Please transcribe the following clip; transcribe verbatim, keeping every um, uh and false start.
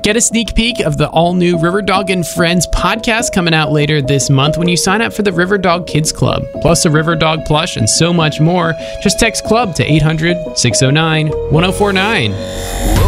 Get a sneak peek of the all-new Riverdog and Friends podcast coming out later this month when you sign up for the Riverdog Kids Club, plus a Riverdog plush and so much more. Just text CLUB to eight hundred, six oh nine, one oh four nine.